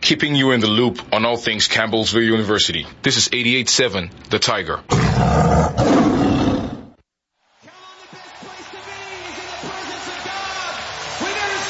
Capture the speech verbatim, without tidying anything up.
keeping you in the loop on all things Campbellsville University. This is eighty-eight point seven, The Tiger.